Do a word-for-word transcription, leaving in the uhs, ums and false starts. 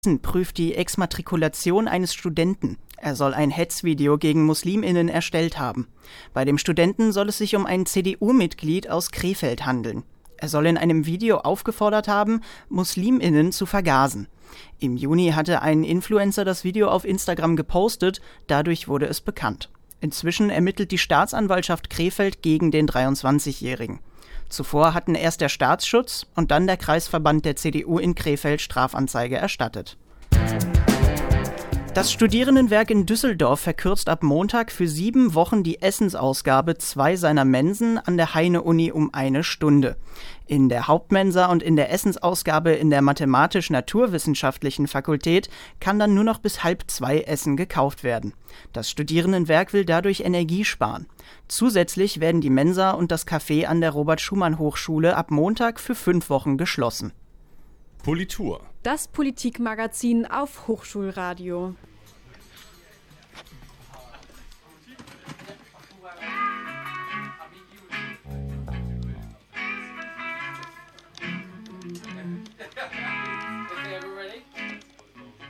Prüft die Exmatrikulation eines Studenten. Er soll ein Hetzvideo gegen MuslimInnen erstellt haben. Bei dem Studenten soll es sich um ein C D U-Mitglied aus Krefeld handeln. Er soll in einem Video aufgefordert haben, MuslimInnen zu vergasen. Im Juni hatte ein Influencer das Video auf Instagram gepostet, dadurch wurde es bekannt. Inzwischen ermittelt die Staatsanwaltschaft Krefeld gegen den dreiundzwanzigjährigen. Zuvor hatten erst der Staatsschutz und dann der Kreisverband der C D U in Krefeld Strafanzeige erstattet. Das Studierendenwerk in Düsseldorf verkürzt ab Montag für sieben Wochen die Essensausgabe zwei seiner Mensen an der Heine-Uni um eine Stunde. In der Hauptmensa und in der Essensausgabe in der mathematisch-naturwissenschaftlichen Fakultät kann dann nur noch bis halb zwei Essen gekauft werden. Das Studierendenwerk will dadurch Energie sparen. Zusätzlich werden die Mensa und das Café an der Robert-Schumann-Hochschule ab Montag für fünf Wochen geschlossen. Politur. Das Politikmagazin auf Hochschulradio.